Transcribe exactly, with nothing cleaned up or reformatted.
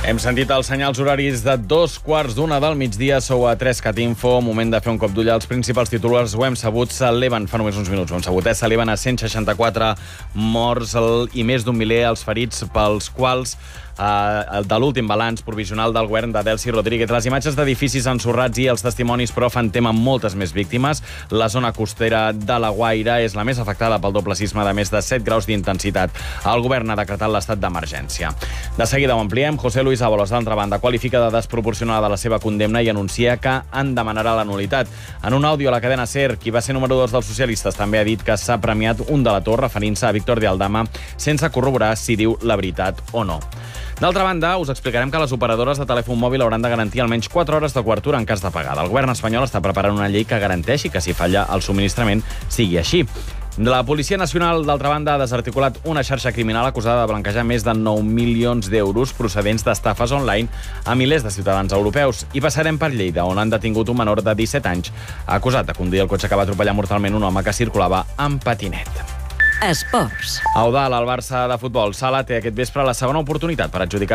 Hem sentit els senyals horaris de dos quarts d'una del migdia. Sou a tres cat info. Moment de fer un cop d'ull als principals titulars. Ho hem sabut, s'eleven, fa només uns minuts, ho hem sabut, eh? S'eleven a cent seixanta-quatre morts i més d'un miler els ferits, pels quals eh, de l'últim balanç provisional del govern de Delcy Rodríguez. Les imatges d'edificis ensorrats i els testimonis, però, fan tema amb moltes més víctimes. La zona costera de la Guaira és la més afectada pel doble sisme de més de set graus d'intensitat. El govern ha decretat l'estat d'emergència. De seguida ho ampliem. José Luis Ábalos, d'altra banda, qualifica de desproporcionada la seva condemna i anuncia que en demanarà la nulitat. En un àudio a la cadena SER, qui va ser número dos dels socialistes també ha dit que s'ha premiat un delator referint-se a Víctor de Aldama sense corroborar si diu la veritat o no. D'altra banda, us explicarem que les operadores de telèfon mòbil hauran de garantir almenys quatre hores de cobertura en cas d'apagada. El govern espanyol està preparant una llei que garanteixi que si falla el subministrament sigui així. La Policia Nacional, d'altra banda, ha desarticulat una xarxa criminal acusada de blanquejar més de nou milions d'euros procedents d'estafes online a milers de ciutadans europeus. I passarem per Lleida, on han detingut un menor de disset anys acusat de conduir el cotxe que va atropellar mortalment un home que circulava amb patinet. Esports. A Eudald, el Barça de futbol sala té aquest vespre la segona oportunitat per adjudicar